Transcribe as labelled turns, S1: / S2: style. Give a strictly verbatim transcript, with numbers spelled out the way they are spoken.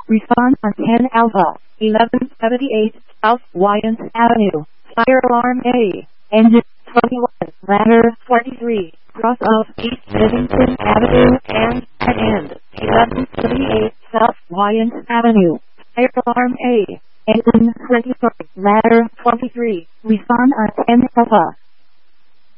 S1: Respond on ten Alpha, eleven seventy-eight South Wyant Avenue, Fire Alarm A, Engine twenty-one, Ladder forty-three, cross of East Livingston Avenue and at end, eleven seventy-eight South Wyant Avenue, Fire Alarm A, Engine twenty-four, Ladder twenty-three, Respond on ten Alpha.